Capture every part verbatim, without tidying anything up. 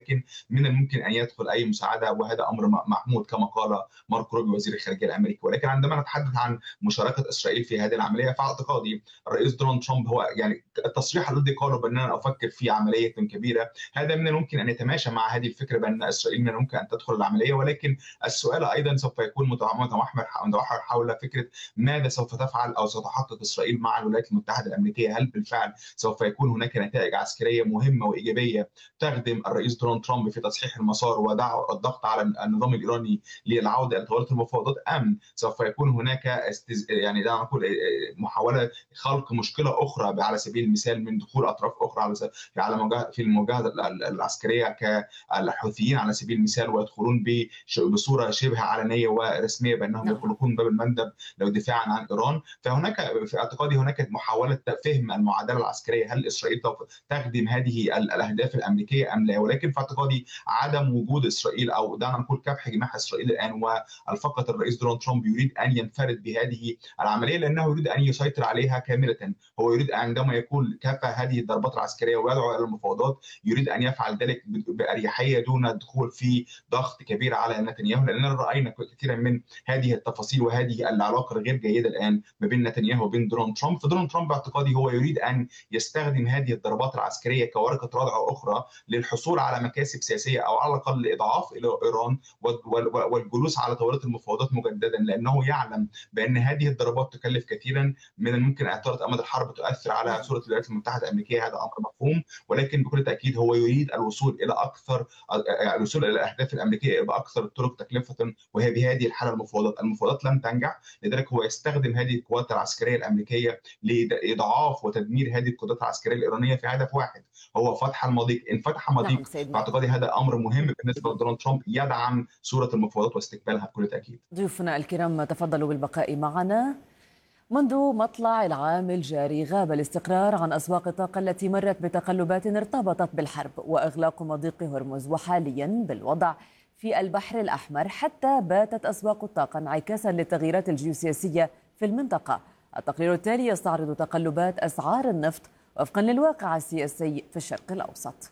ولكن من الممكن أن يدخل أي مساعدة، وهذا أمر محمود كما قال ماركو روبيو وزير الخارجية الأمريكي. ولكن عندما نتحدث عن مشاركة إسرائيل في هذه العملية، فاعتقادي الرئيس دونالد ترامب هو يعني التصريح الذي قاله بأننا أفكر في عملية كبيرة، هذا من الممكن أن يتماشى مع هذه الفكرة بأن إسرائيل من الممكن أن تدخل العملية. ولكن السؤال أيضا سوف يكون متمحور حول فكرة ماذا سوف تفعل أو ستحقق إسرائيل مع الولايات المتحدة الأمريكية. هل بالفعل سوف يكون هناك نتائج عسكرية مهمة وإيجابية تخدم الرئيس دونالد ترامب في تصحيح المسار والضغط على النظام الإيراني للعودة إلى طاولة المفاوضات، أم سوف يكون هناك استز... يعني دعنا نقول محاولة خلق مشكلة أخرى على سبيل المثال من دخول أطراف أخرى على س... على مجا... في المواجهة العسكرية كالحوثيين على سبيل المثال، ويدخلون بش... بصورة شبه علنية ورسمية بأنهم يغلقون باب المندب لو دفاعا عن إيران. فهناك في اعتقادي هناك محاولة فهم المعادلة العسكرية، هل إسرائيل تخدم هذه الأهداف الأمريكية أم لا. ولكن في اعتقادي عدم وجود إسرائيل أو دعنا نقول كبح جماح إسرائيل الآن، والفقط الرئيس دونالد ترامب يريد أن ينفرد بهذه العملية لأنه يريد أن يسيطر عليها كاملة. هو يريد عندما يقول كفى هذه الضربات العسكرية ويدعو إلى المفاوضات، يريد أن يفعل ذلك بأريحية دون الدخول في ضغط كبير على نتنياهو، لأننا رأينا كثيرا من هذه التفاصيل وهذه العلاقة الغير جيدة الآن ما بين نتنياهو وبين دونالد ترامب. فدونالد ترامب باعتقادي هو يريد أن يستخدم هذه الضربات العسكرية كورقة ردع أخرى للحصول على مكاسب سياسية أو على الأقل لإضعاف إلى إيران والجلوس على طاولة المفاوضات مجددا، لأنه يعلم بأن هذه الضربات تكلف كثيرا، من الممكن أن طالت أمد الحرب تؤثر على صورة الولايات المتحدة الأمريكية، هذا أمر مفهوم. ولكن بكل تأكيد هو يريد الوصول إلى أكثر الوصول إلى الأهداف الأمريكية بأكثر الطرق تكلفة، وهي بهذه الحالة المفاوضات. المفاوضات لم تنجح، لذلك هو يستخدم هذه القوات العسكرية الأمريكية لإضعاف وتدمير هذه القدرات العسكرية الإيرانية في هدف واحد، هو فتح المضيق. إن فتح مضيق باعتقادي هذا أمر مهم بالنسبة لدونالد ترامب يدعم صورة المفاوضات واستقبالها بكل تأكيد. ضيوفنا الكرام تفضلوا بالبقاء معنا. منذ مطلع العام الجاري غاب الاستقرار عن أسواق الطاقة التي مرت بتقلبات ارتبطت بالحرب وإغلاق مضيق هرمز، وحاليا بالوضع في البحر الأحمر، حتى باتت أسواق الطاقة انعكاسا للتغييرات الجيوسياسية في المنطقة. التقرير التالي يستعرض تقلبات أسعار النفط وفقا للواقع السياسي في الشرق الأوسط.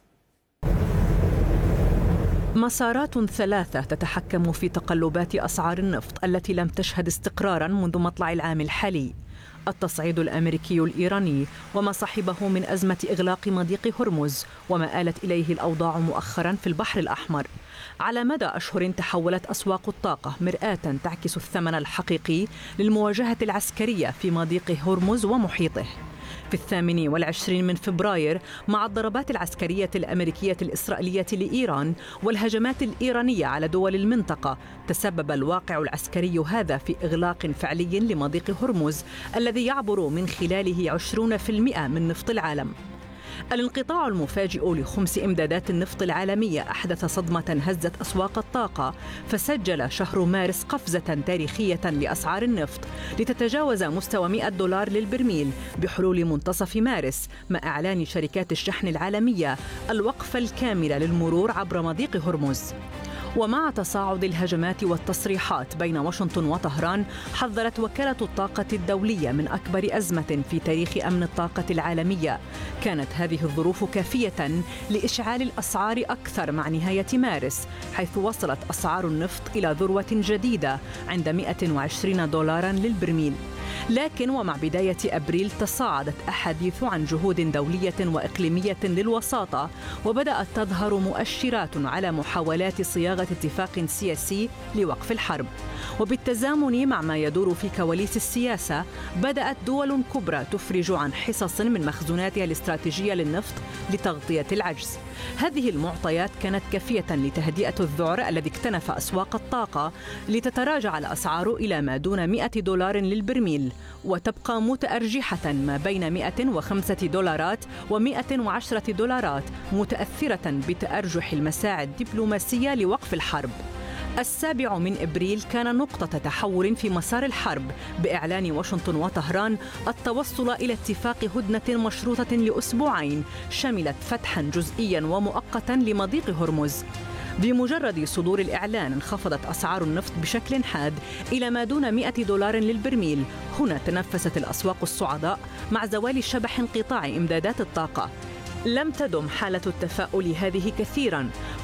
مسارات ثلاثة تتحكم في تقلبات أسعار النفط التي لم تشهد استقرارا منذ مطلع العام الحالي: التصعيد الأمريكي الإيراني وما صاحبه من أزمة إغلاق مضيق هرمز وما آلت إليه الأوضاع مؤخرا في البحر الأحمر. على مدى أشهر تحولت أسواق الطاقة مرآة تعكس الثمن الحقيقي للمواجهة العسكرية في مضيق هرمز ومحيطه. في الثامن والعشرين من فبراير، مع الضربات العسكرية الأمريكية الإسرائيلية لإيران والهجمات الإيرانية على دول المنطقة، تسبب الواقع العسكري هذا في إغلاق فعلي لمضيق هرمز الذي يعبر من خلاله عشرين بالمئة من نفط العالم. الانقطاع المفاجئ لخمس إمدادات النفط العالمية أحدث صدمة هزت أسواق الطاقة، فسجل شهر مارس قفزة تاريخية لأسعار النفط لتتجاوز مستوى مئة دولار للبرميل بحلول منتصف مارس، مع إعلان شركات الشحن العالمية الوقف الكامل للمرور عبر مضيق هرمز. ومع تصاعد الهجمات والتصريحات بين واشنطن وطهران، حذرت وكالة الطاقة الدولية من أكبر أزمة في تاريخ أمن الطاقة العالمية. كانت هذه الظروف كافية لإشعال الأسعار أكثر مع نهاية مارس، حيث وصلت أسعار النفط إلى ذروة جديدة عند مئة وعشرين دولارا للبرميل. لكن ومع بداية أبريل تصاعدت أحاديث عن جهود دولية وإقليمية للوساطة، وبدأت تظهر مؤشرات على محاولات صياغة اتفاق سياسي لوقف الحرب. وبالتزامن مع ما يدور في كواليس السياسة، بدأت دول كبرى تفرج عن حصص من مخزوناتها الاستراتيجية للنفط لتغطية العجز. هذه المعطيات كانت كافية لتهدئة الذعر الذي اكتنف أسواق الطاقة لتتراجع الأسعار إلى ما دون مئة دولار للبرميل، وتبقى متأرجحة ما بين مئة وخمسة دولارات ومئة وعشرة دولارات، متأثرة بتأرجح المساعي الدبلوماسية لوقف الحرب. السابع من إبريل كان نقطة تحول في مسار الحرب بإعلان واشنطن وطهران التوصل إلى اتفاق هدنة مشروطة لأسبوعين شملت فتحا جزئيا ومؤقتا لمضيق هرمز. بمجرد صدور الإعلان انخفضت أسعار النفط بشكل حاد إلى ما دون مئة دولار للبرميل. هنا تنفست الأسواق الصعداء مع زوال شبح انقطاع إمدادات الطاقة. لم تدم حالة التفاؤل هذه كثيرا،